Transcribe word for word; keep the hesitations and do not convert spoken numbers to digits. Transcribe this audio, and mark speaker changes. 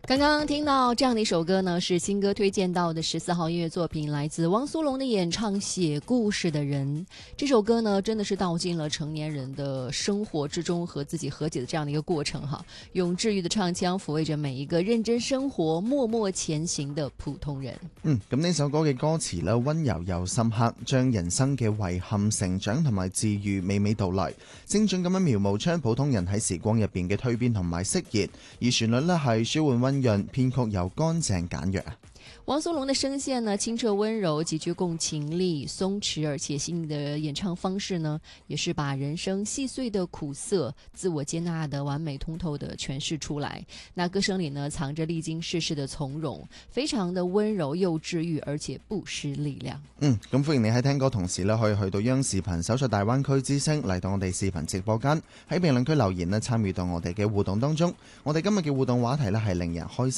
Speaker 1: 刚刚听到这样的一首歌呢，是新歌推荐到的十四号音乐作品，来自汪苏泷的演唱《写故事的人》。这首歌呢，真的是道尽了成年人的生活之中和自己和解的这样的一个過程哈，用治愈的唱腔撫慰着每一個認真生活、默默前行的普通人。
Speaker 2: 嗯，咁呢首歌嘅歌詞呢，溫柔又深刻，將人生嘅遺憾、成長同埋治愈娓娓道來，精準咁樣描摹出普通人喺時光入邊嘅蛻變同埋釋然，而旋律呢係舒緩溫潤，編曲又乾淨簡約。
Speaker 1: 汪苏泷的聲線呢，清澈溫柔，極具共情力，鬆弛而且細膩的演唱方式呢，也是把人生細碎的苦澀、自我接納的完美通透的詮釋出來。那歌聲裏呢，藏着歷經世事的從容，非常的溫柔又治愈，而且不失力量。
Speaker 2: 嗯，咁歡迎你喺聽歌同時呢，可以去到央視頻搜索大灣區之聲，嚟到我哋視頻直播間，喺評論區留言呢，參與到我哋嘅互動當中。我哋今日嘅互動話題呢，係令人開心